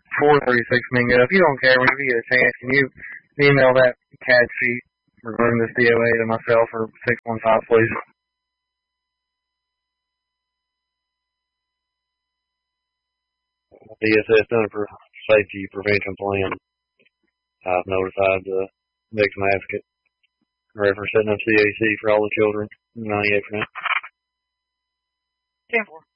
436 Mingo. If you don't care, whenever you get a chance, can you email that CAD sheet regarding this DOA to myself for 615, please? DSS Center for Safety Prevention Plan. I've notified the victim advocate. Reference setting up CAC for all the children. 98%. 10-4.